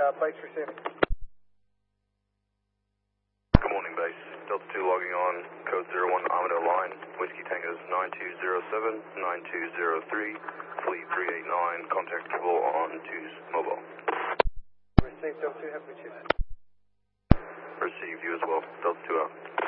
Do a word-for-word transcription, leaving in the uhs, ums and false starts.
uh, base receiving. Good morning, base. Delta two logging on, code zero one Armadale line. Whiskey Tango's nine two zero seven, nine two zero three, fleet three eight nine, contactable on two's mobile. Received, Delta two, have we checked? Receive you as well, Delta two out.